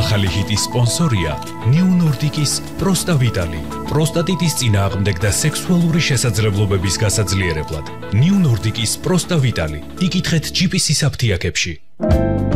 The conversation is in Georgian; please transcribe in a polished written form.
ახალი ჰიტის სპონსორია New Nordic-ის პროსტავიტალი. პროსტატიტის წინააღმდეგ და სექსუალური შესაძლებლობების გასაძლიერებლად. New Nordic-ის პროსტავიტალი. იკითხეთ GPC-ის აფთიაქებში.